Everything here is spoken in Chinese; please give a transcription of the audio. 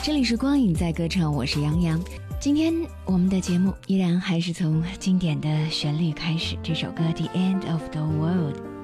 这里是光影在歌唱，我是杨洋。今天我们的节目依然还是从经典的旋律开始，这首歌《The End of the World》